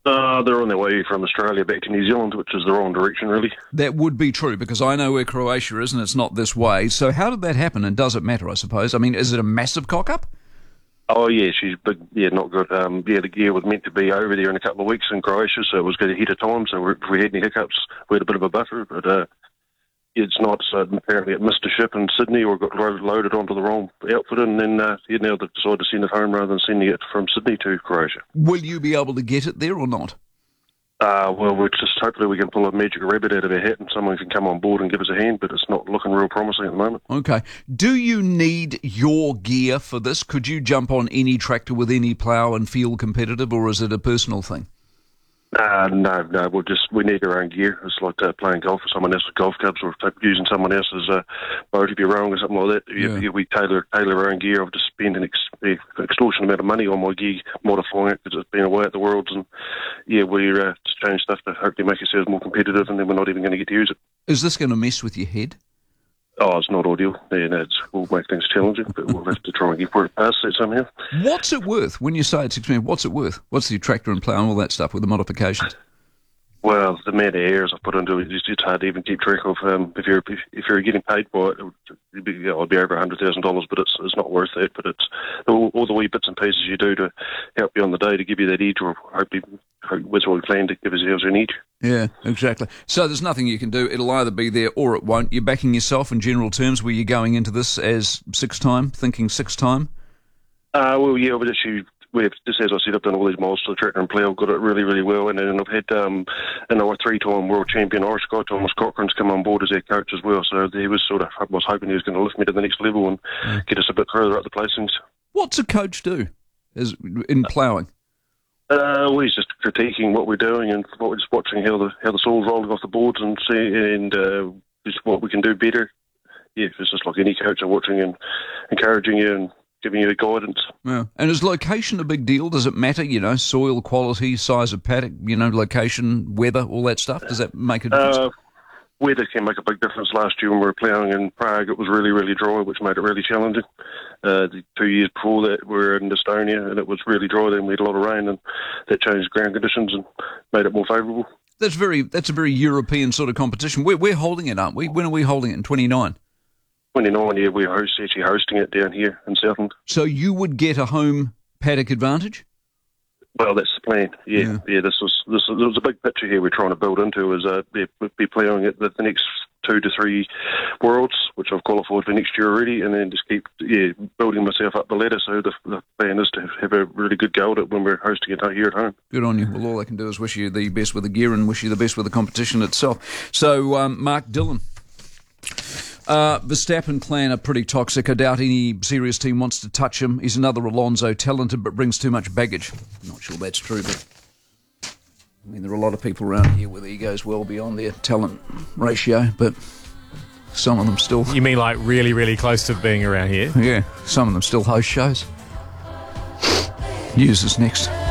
They're on their way from Australia back to New Zealand, which is the wrong direction, really. That would be true, because I know where Croatia is and it's not this way. So how did that happen, and does it matter, I suppose? I mean, is it a massive cock-up? Oh, yeah, she's big. Yeah, not good. The gear was meant to be over there in a couple of weeks in Croatia, so it was going to hit a time. So if we had any hiccups, we had a bit of a buffer, but it's not. So apparently it missed a ship in Sydney or got loaded onto the wrong outfit, and then now they've decided to send it home rather than sending it from Sydney to Croatia. Will you be able to get it there or not? Well, we're just hopefully we can pull a magic rabbit out of our hat and someone can come on board and give us a hand, but it's not looking real promising at the moment. Okay. Do you need your gear for this? Could you jump on any tractor with any plough and feel competitive, or is it a personal thing? No. We need our own gear. It's like playing golf with someone else's golf clubs or using someone else's boat if you're rowing or something like that. Yeah. We tailor our own gear. I've just spent an extortionate amount of money on my gear, modifying it because it's been away at the Worlds, and we just change stuff to hopefully make ourselves more competitive, and then we're not even going to get to use it. Is this going to mess with your head? Oh, it's not ideal. Yeah, no, we'll make things challenging, but we'll have to try and get it past that somehow. What's it worth when you say it's expensive? What's it worth? What's the tractor and plough and all that stuff with the modifications? Well, the amount of hours I've put into it, it's hard to even keep track of. If you're getting paid by it, it'd be over $100,000, but it's not worth that. But it's all the wee bits and pieces you do to help you on the day to give you that edge, or hopefully that's what we plan to give ourselves an edge. Yeah, exactly. So there's nothing you can do. It'll either be there or it won't. You're backing yourself in general terms. Were you going into this as thinking six time? Well, yeah, but we've just, as I said, I've done all these miles to the tractor and plough, got it really, really well, and then I've had our 3-time world champion Irish guy, Thomas Cochrane's come on board as our coach as well, so he was I was hoping he was going to lift me to the next level and get us a bit further up the placings. What's a coach do in ploughing? He's just critiquing what we're doing, and we're just watching how the soil's rolling off the boards and just what we can do better. Yeah, it's just like any coach, I'm watching and encouraging you and giving you guidance. Yeah. And is location a big deal? Does it matter, soil quality, size of paddock, location, weather, all that stuff? Does that make a difference? Weather can make a big difference. Last year when we were ploughing in Prague, it was really, really dry, which made it really challenging. The 2 years before that, we were in Estonia, and it was really dry. Then we had a lot of rain, and that changed ground conditions and made it more favourable. That's a very European sort of competition. We're holding it, aren't we? When are we holding it? In 29? 29, yeah. We're actually hosting it down here in Southland. So you would get a home paddock advantage? Well, that's the plan. Yeah. This was a big picture here we're trying to build into. Is we'd be ploughing at the next 2 to 3 Worlds, which I've qualified for next year already, and then just keep building myself up the ladder. So the plan is to have a really good go at it when we're hosting it here at home. Good on you. Well, all I can do is wish you the best with the gear and wish you the best with the competition itself. So, Mark Dillon. Verstappen clan are pretty toxic. I doubt any serious team wants to touch him. He's another Alonso, talented but brings too much baggage. I'm not sure that's true, but there are a lot of people around here with egos well beyond their talent ratio, but some of them still... You mean like really, really close to being around here? Yeah, some of them still host shows. News is next.